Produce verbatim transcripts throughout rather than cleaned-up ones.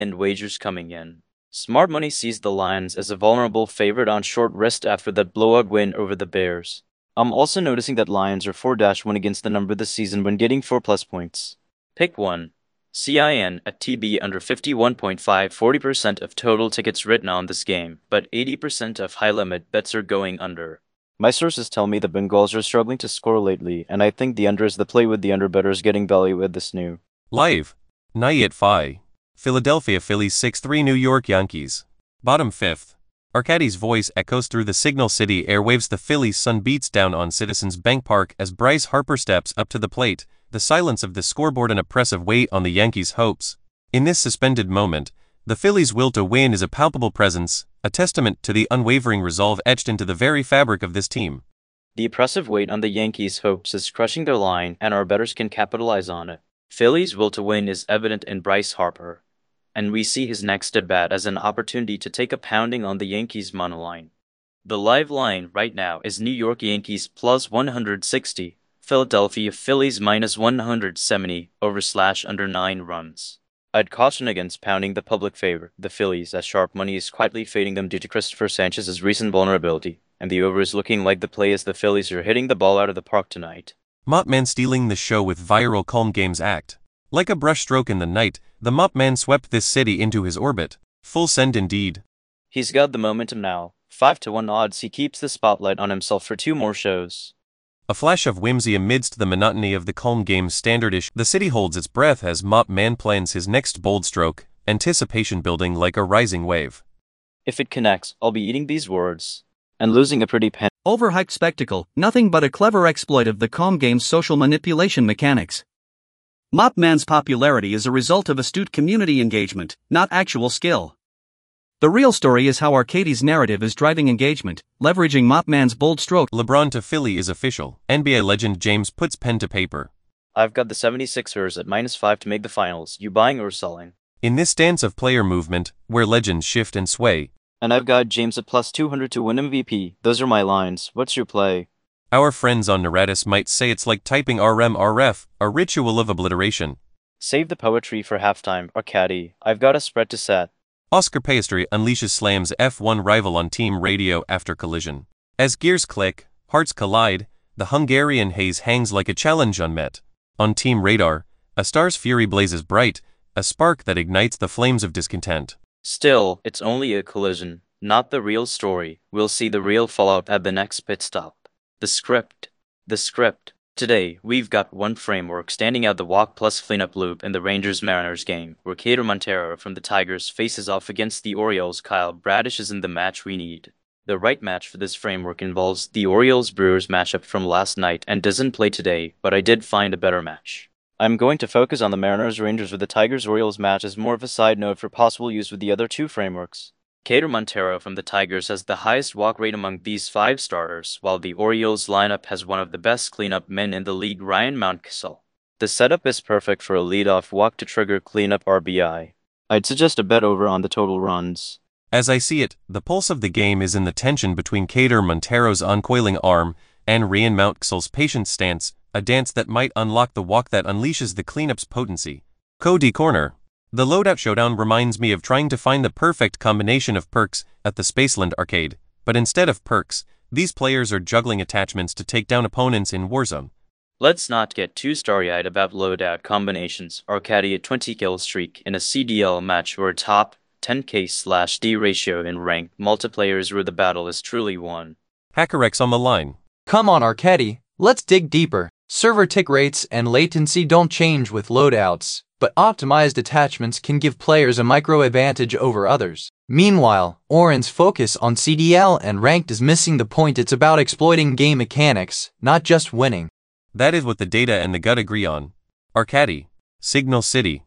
and wagers coming in. Smart money sees the Lions as a vulnerable favorite on short rest after that blowout win over the Bears. I'm also noticing that Lions are four to one against the number this season when getting four plus points. Pick one. C I N at T B under fifty-one point five, forty percent of total tickets written on this game, but eighty percent of high-limit bets are going under. My sources tell me the Bengals are struggling to score lately, and I think the under is the play with the under bettors getting value with this new. Live. Night at five. Philadelphia Phillies six three New York Yankees. Bottom fifth. Arcadi's voice echoes through the Signal City airwaves. The Phillies' sun beats down on Citizens Bank Park as Bryce Harper steps up to the plate, the silence of the scoreboard an oppressive weight on the Yankees' hopes. In this suspended moment, the Phillies' will to win is a palpable presence, a testament to the unwavering resolve etched into the very fabric of this team. The oppressive weight on the Yankees' hopes is crushing their line, and our bettors can capitalize on it. Phillies' will to win is evident in Bryce Harper, and we see his next at-bat as an opportunity to take a pounding on the Yankees' monoline. The live line right now is New York Yankees plus one hundred sixty, Philadelphia Phillies minus one hundred seventy, over slash under nine runs. I'd caution against pounding the public favor, the Phillies, as sharp money is quietly fading them due to Christopher Sanchez's recent vulnerability, and the over is looking like the play as the Phillies are hitting the ball out of the park tonight. Mopman stealing the show with viral Calm Games act. Like a brushstroke in the night, the Mopman swept this city into his orbit. Full send indeed. He's got the momentum now. five to one odds he keeps the spotlight on himself for two more shows. A flash of whimsy amidst the monotony of the Calm Games standard-ish. The city holds its breath as Mopman plans his next bold stroke, anticipation building like a rising wave. If it connects, I'll be eating these words. And losing a pretty pen. Overhyped spectacle, nothing but a clever exploit of the Calm Games' social manipulation mechanics. Mopman's popularity is a result of astute community engagement, not actual skill. The real story is how Arcadi's narrative is driving engagement, leveraging Mopman's bold stroke. LeBron to Philly is official. N B A legend James puts pen to paper. I've got the seventy-sixers at minus five to make the finals. You buying or selling? In this dance of player movement, where legends shift and sway. And I've got James at plus two hundred to win M V P. Those are my lines. What's your play? Our friends on Neratis might say it's like typing R M R F, a ritual of obliteration. Save the poetry for halftime, Arcadi. I've got a spread to set. Oscar Piastri unleashes Slam's F one rival on team radio after collision. As gears click, hearts collide, the Hungarian haze hangs like a challenge unmet. On team radar, a star's fury blazes bright, a spark that ignites the flames of discontent. Still, it's only a collision, not the real story. We'll see the real fallout at the next pit stop. The script. The script. Today, we've got one framework standing out: the walk plus cleanup loop in the Rangers-Mariners game, where Kader Montero from the Tigers faces off against the Orioles. Kyle Bradish is in the match we need. The right match for this framework involves the Orioles-Brewers matchup from last night and doesn't play today, but I did find a better match. I'm going to focus on the Mariners-Rangers with the Tigers-Orioles match as more of a side note for possible use with the other two frameworks. Kader Montero from the Tigers has the highest walk rate among these five starters, while the Orioles lineup has one of the best cleanup men in the league, Ryan Mountcastle. The setup is perfect for a leadoff walk to trigger cleanup R B I. I'd suggest a bet over on the total runs. As I see it, the pulse of the game is in the tension between Kader Montero's uncoiling arm and Ryan Mountcastle's patient stance, a dance that might unlock the walk that unleashes the cleanup's potency. Cody Corner. The loadout showdown reminds me of trying to find the perfect combination of perks at the Spaceland arcade, but instead of perks, these players are juggling attachments to take down opponents in Warzone. Let's not get too starry-eyed about loadout combinations. Arcadi a twenty kill streak in a C D L match or a top ten K slash D ratio in ranked multiplayers where the battle is truly won. HackerX on the line. Come on Arcadi, let's dig deeper. Server tick rates and latency don't change with loadouts, but optimized attachments can give players a micro advantage over others. Meanwhile, Oren's focus on C D L and ranked is missing the point. It's about exploiting game mechanics, not just winning. That is what the data and the gut agree on. Arcadi. Signal City.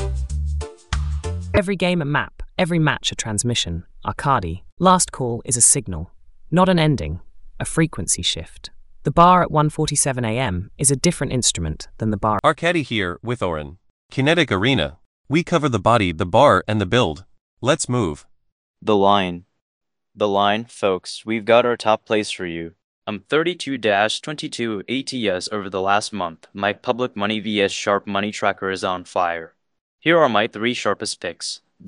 Every game a map, every match a transmission. Arcadi. Last call is a signal, not an ending, a frequency shift. The bar at one forty-seven a m is a different instrument than the bar. Arcadi here with Oren. Kinetic Arena. We cover the body, the bar, and the build. Let's move. The line. The line, folks, we've got our top plays for you. I'm thirty-two twenty-two A T S over the last month. My public money vs sharp money tracker is on fire. Here are my three sharpest picks.